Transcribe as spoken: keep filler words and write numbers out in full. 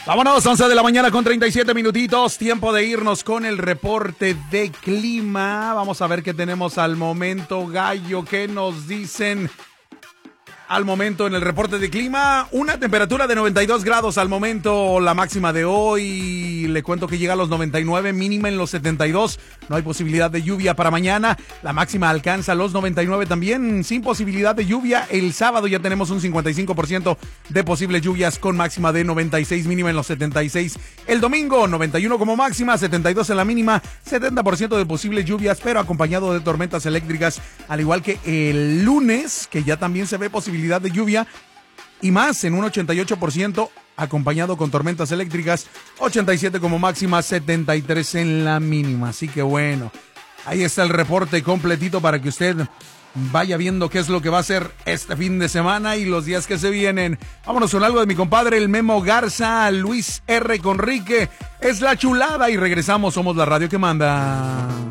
Vámonos, once de la mañana con treinta y siete minutitos. Tiempo de irnos con el reporte de clima. Vamos a ver qué tenemos al momento, Gallo. ¿Qué nos dicen al momento en el reporte de clima? Una temperatura de noventa y dos grados al momento, la máxima de hoy. Le cuento que llega a los noventa y nueve, mínima en los setenta y dos. No hay posibilidad de lluvia para mañana. La máxima alcanza los noventa y nueve también, sin posibilidad de lluvia. El sábado ya tenemos un cincuenta y cinco por ciento de posibles lluvias con máxima de noventa y seis, mínima en los setenta y seis. El domingo, noventa y uno como máxima, setenta y dos en la mínima, setenta por ciento de posibles lluvias, pero acompañado de tormentas eléctricas, al igual que el lunes, que ya también se ve posibilidad de lluvia y más en un ochenta y ocho por ciento, acompañado con tormentas eléctricas, ochenta y siete como máxima, setenta y tres en la mínima. Así que bueno, ahí está el reporte completito para que usted vaya viendo qué es lo que va a hacer este fin de semana y los días que se vienen. Vámonos con algo de mi compadre, el Memo Garza, Luis R. Conrique. Es la chulada y regresamos. Somos la radio que manda.